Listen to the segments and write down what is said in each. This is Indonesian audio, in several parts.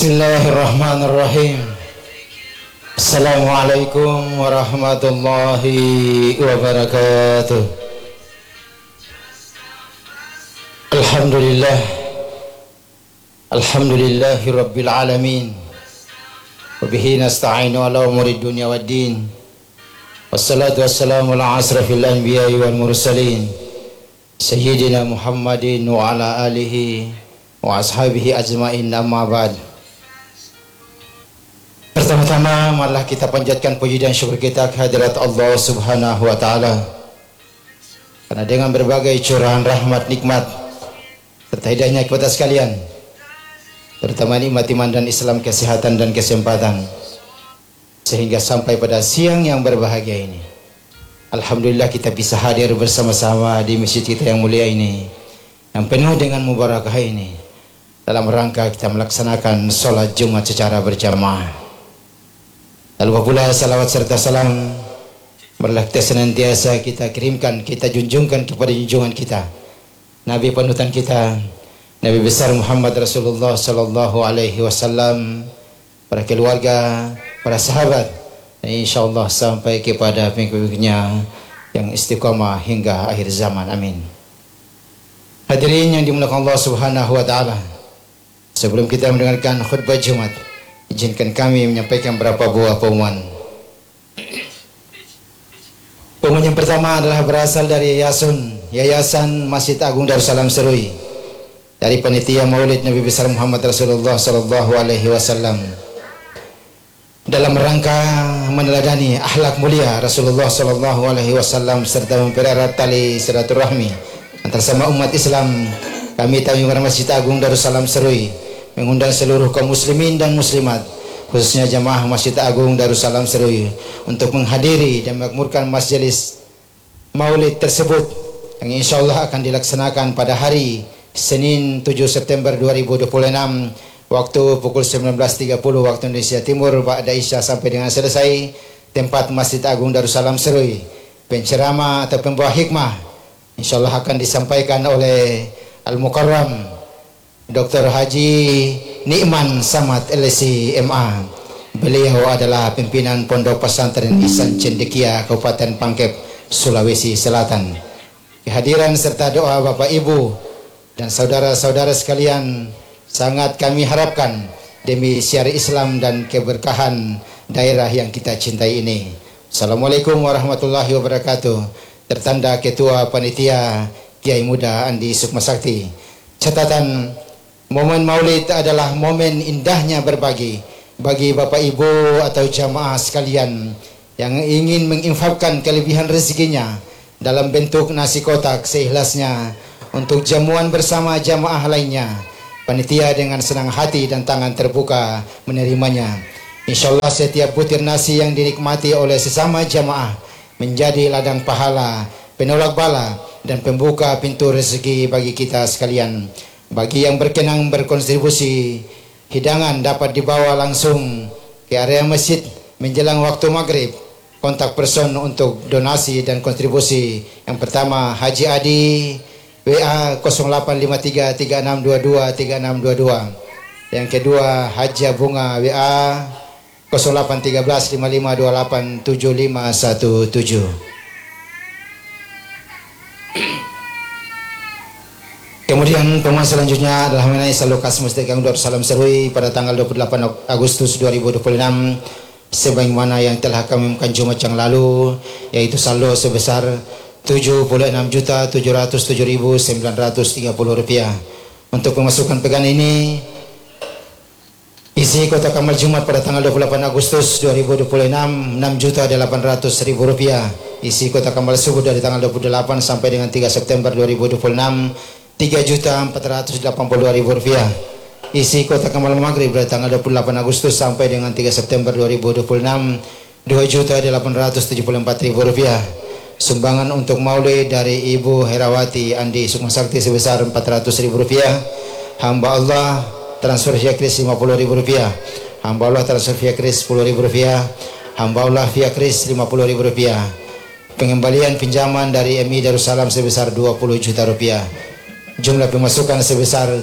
Bismillahirrahmanirrahim. Assalamualaikum warahmatullahi wabarakatuh. Alhamdulillah. Alhamdulillahi rabbil alamin. Wabihi nasta'inu ala umuri dunya waddin. Wassalatu wassalamu ala asrafil anbiya'i wal mursalin Sayyidina Muhammadin wa ala alihi wa ashabihi ajma'in, amma ba'd. Pertama-tama marilah kita panjatkan puji dan syukur kita kehadirat Allah Subhanahu wa taala. Karena dengan berbagai curahan rahmat, nikmat serta hidayahnya kepada sekalian, terutama nikmat iman dan Islam, kesehatan dan kesempatan, sehingga sampai pada siang yang berbahagia ini, alhamdulillah kita bisa hadir bersama-sama di masjid kita yang mulia ini, yang penuh dengan mubarakah ini, dalam rangka kita melaksanakan sholat Jumat secara berjamaah. Lalu pula salawat serta salam marilah kita senantiasa kita kirimkan, kita junjungkan kepada junjungan kita, Nabi panutan kita, Nabi besar Muhammad Rasulullah sallallahu alaihi wasallam, para keluarga, para sahabat, dan insyaallah sampai kepada pengikutnya yang istiqamah hingga akhir zaman. Amin. Hadirin yang dimuliakan Allah Subhanahu wa taala, sebelum kita mendengarkan khutbah Jumat, izinkan kami menyampaikan beberapa buah pengumuman. Pengumuman yang pertama adalah berasal dari Yayasan Masjid Agung Darussalam Serui, dari panitia Maulid Nabi besar Muhammad Rasulullah sallallahu alaihi wasallam, dalam rangka meneladani akhlak mulia Rasulullah sallallahu alaihi wasallam serta mempererat tali silaturahmi antara sama umat Islam. Kami Masjid Agung Darussalam Serui mengundang seluruh kaum muslimin dan muslimat, khususnya jamaah Masjid Agung Darussalam Serui, untuk menghadiri dan memakmurkan majelis maulid tersebut yang insyaallah akan dilaksanakan pada hari Senin 7 September 2026 waktu pukul 19.30 waktu Indonesia Timur, ba'da Isya sampai dengan selesai. Tempat Masjid Agung Darussalam Serui. Penceramah atau pembawa hikmah insyaallah akan disampaikan oleh Al-Mukarram Dr. Haji Nikman Samad LC MA. Beliau adalah pimpinan Pondok Pesantren Ihsan Cendekia, Kabupaten Pangkep, Sulawesi Selatan. Kehadiran serta doa Bapak Ibu dan saudara-saudara sekalian sangat kami harapkan demi syiar Islam dan keberkahan daerah yang kita cintai ini. Assalamualaikum warahmatullahi wabarakatuh. Tertanda Ketua Panitia Kiai Muda Andi Sukma Sakti. Catatan, momen maulid adalah momen indahnya berbagi bagi Bapak Ibu atau jamaah sekalian yang ingin menginfakkan kelebihan rezekinya dalam bentuk nasi kotak seikhlasnya untuk jamuan bersama jamaah lainnya. Panitia dengan senang hati dan tangan terbuka menerimanya. Insyaallah setiap butir nasi yang dinikmati oleh sesama jamaah menjadi ladang pahala, penolak bala, dan pembuka pintu rezeki bagi kita sekalian. Bagi yang berkenan berkontribusi, hidangan dapat dibawa langsung ke area masjid menjelang waktu maghrib. Kontak person untuk donasi dan kontribusi: yang pertama Haji Adi, WA 085336223622. Yang kedua Haja Bunga, WA 081355287517. Kemudian pengumuman selanjutnya adalah mengenai saldo kas Masjid Agung Darussalam Serui pada tanggal 28 Agustus 2026 sebagaimana yang telah kami umumkan Jumat yang lalu, yaitu saldo sebesar Rp76.007.930. Untuk pemasukan pekan ini, isi kotak amal Jumat pada tanggal 28 Agustus 2026 Rp6.800.000. Isi kotak amal subuh dari tanggal 28 sampai dengan 3 September 2026 Rp3.482.000. Isi kotak amal maghrib dari tanggal 28 Agustus sampai dengan 3 September 2026 Rp2.874.000. Sumbangan untuk maulid dari Ibu Herawati Andi Sukma Sakti sebesar Rp400.000. Hamba Allah transfer via kris Rp50.000. Hamba Allah transfer via kris Rp10.000. Hamba Allah via kris Rp50.000. Pengembalian pinjaman dari MI Darussalam sebesar Rp20 juta. Jumlah pemasukan sebesar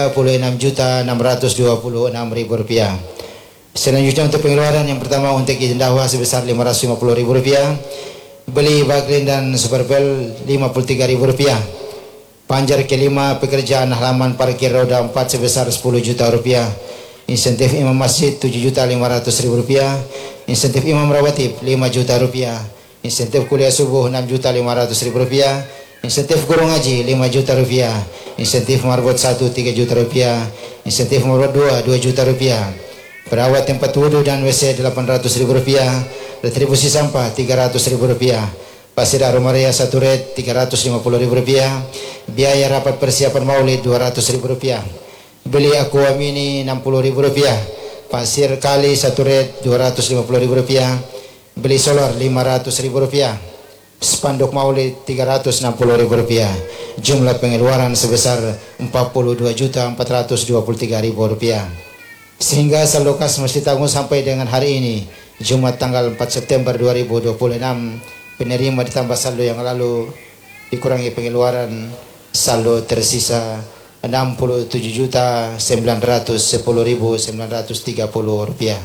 Rp36.626.000. Selanjutnya untuk pengeluaran yang pertama untuk izin dakwah sebesar Rp550.000. Beli baklin dan superbel Rp53.000. Panjar kelima pekerjaan halaman parkir roda 4 sebesar Rp10 juta. Insentif imam masjid Rp7.500.000. Insentif imam rawatib Rp5 juta. Insentif kuliah subuh Rp6.500.000. Insentif guru ngaji Rp5 juta. Insentif marbot 1 Rp3 juta. Insentif marbot 2 Rp2 juta. Perawat tempat wudhu dan WC Rp800.000. Retribusi sampah Rp300.000. Pasir Aromaria 1 red Rp350.000. Biaya rapat persiapan maulid Rp200.000. Beli aqua mini Rp60.000. Pasir kali 1 red Rp250.000. Beli solar Rp500.000. Spanduk maulid Rp360.000. Jumlah pengeluaran sebesar Rp42.423.000. Sehingga saldo kas Masjid Agung sampai dengan hari ini Jumat tanggal 4 September 2026, penerima ditambah saldo yang lalu dikurangi pengeluaran, saldo tersisa Rp67.910.930.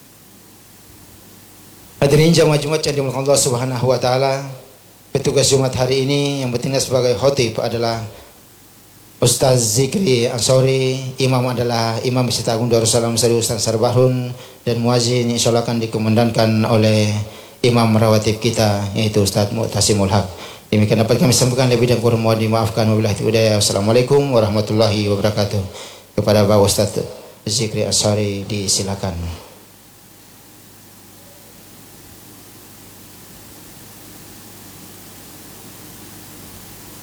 Hadirin jamaah Jumat yang dimuliakan Allah Subhanahu wa taala. Petugas Jumat hari ini yang bertindak sebagai khotib adalah Ustaz Zikri Ansori, imam adalah Imam Masjid Agung Darussalam Seri Ustaz Sarbahrun, dan muazin insyaallah akan dikumandangkan oleh imam rawatib kita yaitu Ustaz Mu'tasimul Haq. Demikian dapat kami sampaikan, lebih dan kurang mohon dimaafkan. Wabillahi taufiq. Wassalamualaikum warahmatullahi wabarakatuh. Kepada Bapak Ustaz Zikri Ansori disilakan.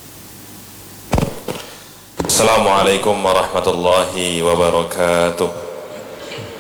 Assalamualaikum warahmatullahi wabarakatuh.